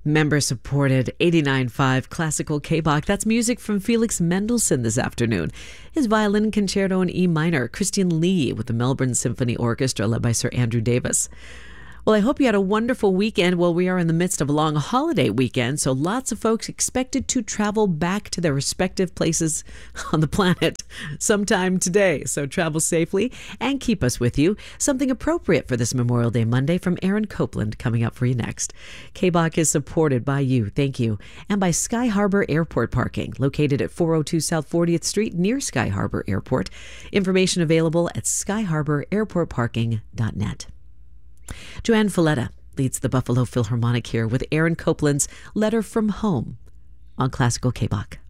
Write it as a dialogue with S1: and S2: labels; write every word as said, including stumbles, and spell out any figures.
S1: Member-supported eighty-nine point five Classical K-Bach. That's music from Felix Mendelssohn this afternoon. His violin concerto in E minor. Christian Lee with the Melbourne Symphony Orchestra led by Sir Andrew Davis. Well, I hope you had a wonderful weekend. Well, we are in the midst of a long holiday weekend, so lots of folks expected to travel back to their respective places on the planet sometime today. So travel safely and keep us with you. Something appropriate for this Memorial Day Monday from Aaron Copeland coming up for you next. K-Bach is supported by you, thank you, and by Sky Harbor Airport Parking, located at four oh two South fortieth Street near Sky Harbor Airport. Information available at sky harbor airport parking dot net. Joanne Falletta leads the Buffalo Philharmonic here with Aaron Copeland's Letter from Home on Classical K-Bach.